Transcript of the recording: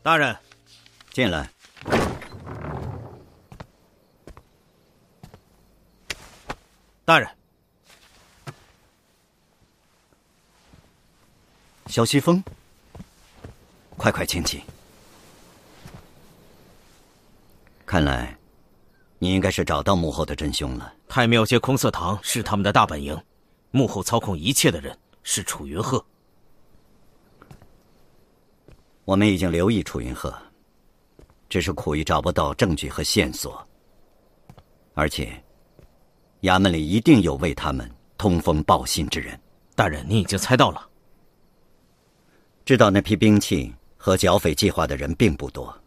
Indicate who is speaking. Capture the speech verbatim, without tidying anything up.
Speaker 1: 大人，
Speaker 2: 进来。
Speaker 1: 大人，
Speaker 2: 萧西风，快快请起。看来，你应该是找到幕后的真凶了。
Speaker 1: 太庙街空色堂是他们的大本营，幕后操控一切的人是楚云鹤。
Speaker 2: 我们已经留意楚云鹤，只是苦于找不到证据和线索，而且衙门里一定有为他们通风报信之人。
Speaker 1: 大人，你已经猜到了。
Speaker 2: 知道那批兵器和剿匪计划的人并不多，